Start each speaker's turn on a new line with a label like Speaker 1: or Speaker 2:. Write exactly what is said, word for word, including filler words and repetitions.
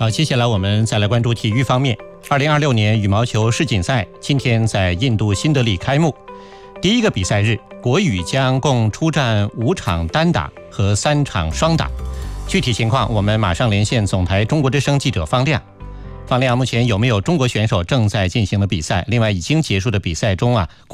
Speaker 1: 好，接下来我们再来关注体育方面。二零二六年羽毛球世锦赛今天在印度新德里开幕。第一个比赛日，国羽将共出战五场单打和三场双打。具体情况，我们马上连线总台中国之声记者方亮。方亮，目前有没有中国选手正在进行的比赛？另外，已经结束的比赛中啊，